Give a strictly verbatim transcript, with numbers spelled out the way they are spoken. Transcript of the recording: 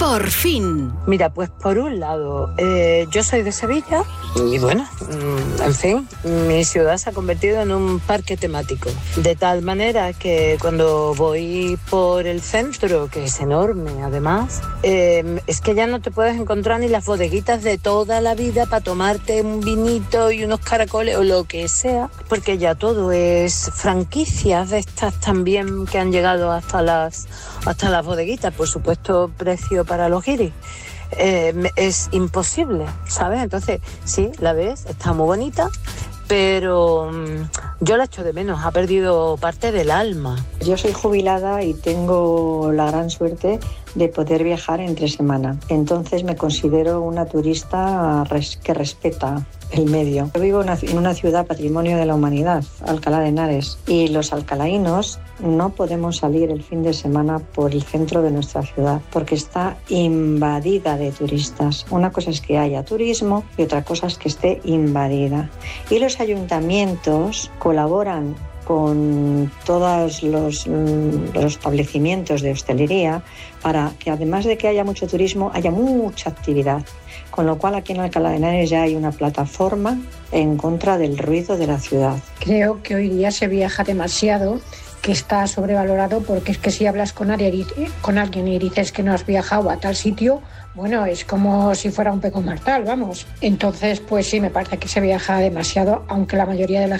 Por fin. Mira, pues por un lado, eh, yo soy de Sevilla y bueno, en fin, mi ciudad se ha convertido en un parque temático. De tal manera que cuando voy por el centro, que es enorme además, eh, es que ya no te puedes encontrar ni las bodeguitas de toda la vida para tomarte un vinito y unos caracoles o lo que sea, porque ya todo es franquicias de estas también que han llegado hasta las, hasta las bodeguitas, por supuesto, precio para los guiris. Eh, es imposible, ¿sabes? Entonces, sí, la ves, está muy bonita, pero um, yo la echo de menos, ha perdido parte del alma. Yo soy jubilada y tengo la gran suerte de poder viajar entre semana. Entonces me considero una turista res- que respeta el medio. Yo vivo en una ciudad patrimonio de la humanidad, Alcalá de Henares, y los alcalaínos no podemos salir el fin de semana por el centro de nuestra ciudad porque está invadida de turistas. Una cosa es que haya turismo y otra cosa es que esté invadida. Y los ayuntamientos colaboran con todos los, los establecimientos de hostelería para que además de que haya mucho turismo, haya mucha actividad. Con lo cual aquí en Alcalá de Henares ya hay una plataforma en contra del ruido de la ciudad. Creo que hoy día se viaja demasiado, que está sobrevalorado, porque es que si hablas con alguien, con alguien y dices que no has viajado a tal sitio, bueno, es como si fuera un pecado mortal, vamos. Entonces, pues sí, me parece que se viaja demasiado, aunque la mayoría de la